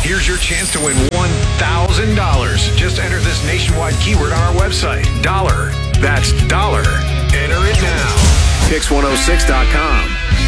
Here's your chance to win $1,000. Just enter this nationwide keyword on our website. Dollar. That's dollar. Enter it now. Pix106.com.